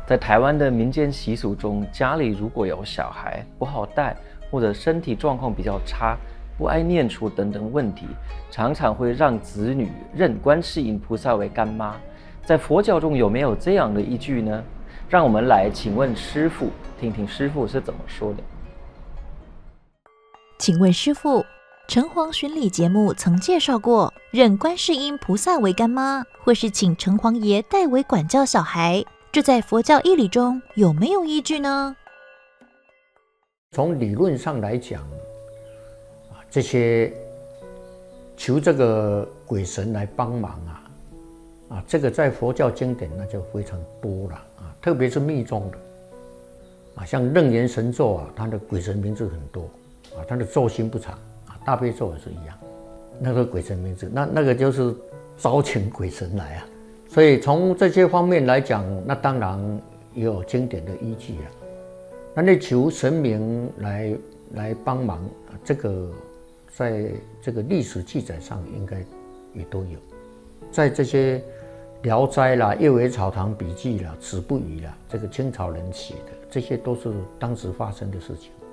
在台湾的民间习俗中，家里如果有小孩不好带，或者身体状况比较差，不爱念书等等问题，常常会让子女认观世音菩萨为干妈。在佛教中有没有这样的依据呢？让我们来请问师父，听听师父是怎么说的。 请问师父，城隍巡礼节目曾介绍过，认观世音菩萨为干妈，或是请城隍爷代为管教小孩，这在佛教义理中有没有依据呢？ 从理论上来讲，这些求这个鬼神来帮忙这个在佛教经典那就非常多了特别是密宗的像楞严神咒它的鬼神名字很多它的咒心不长大悲咒也是一样，那个鬼神名字，那个就是招请鬼神来所以从这些方面来讲，那当然也有经典的依据那求神明来帮忙这个在这个历史记载上应该也都有，在这些《聊斋》啦、《阅微草堂笔记》啦、《子不语》啦，这个清朝人写的，这些都是当时发生的事情。